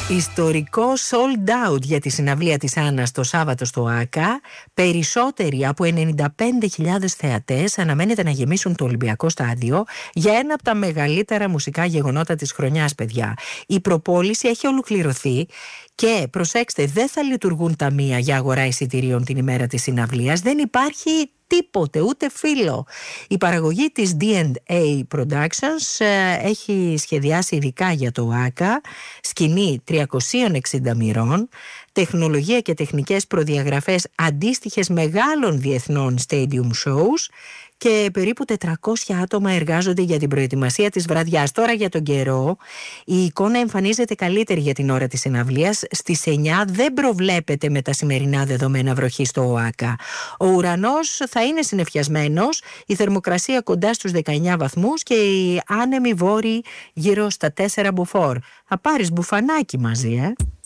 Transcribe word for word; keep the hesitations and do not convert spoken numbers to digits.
Ιστορικό sold out για τη συναυλία της Άννας το Σάββατο στο ΆΚΑ. Περισσότεροι από ενενήντα πέντε χιλιάδες θεατές αναμένεται να γεμίσουν το Ολυμπιακό Στάδιο για ένα από τα μεγαλύτερα μουσικά γεγονότα της χρονιάς, παιδιά. Η προπόληση έχει ολοκληρωθεί και προσέξτε, δεν θα λειτουργούν ταμεία για αγορά εισιτηρίων την ημέρα της συναυλίας. Δεν υπάρχει τίποτε, ούτε φύλλο. Η παραγωγή της ντι εντ έι Productions ε, έχει σχεδιάσει ειδικά για το ΆΚΑ σκηνή τριακόσιες εξήντα μοιρών, τεχνολογία και τεχνικές προδιαγραφές αντίστοιχες μεγάλων διεθνών stadium shows και περίπου τετρακόσια άτομα εργάζονται για την προετοιμασία της βραδιάς. Τώρα για τον καιρό, η εικόνα εμφανίζεται καλύτερη για την ώρα της συναυλίας. Στις εννιά δεν προβλέπεται με τα σημερινά δεδομένα βροχή στο ΟΑΚΑ. Ο ουρανός θα είναι συννεφιασμένος, η θερμοκρασία κοντά στους δεκαεννιά βαθμούς και οι άνεμοι βόρειοι γύρω στα τέσσερα μποφόρ. Θα πάρεις μπουφανάκι μαζί, ε?